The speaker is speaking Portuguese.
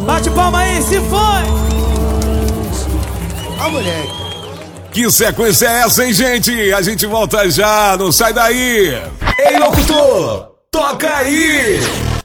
Bate palma aí, se foi! Ó, moleque. Que sequência é essa, hein, gente? A gente volta já, não sai daí! Ei, locutor, toca aí!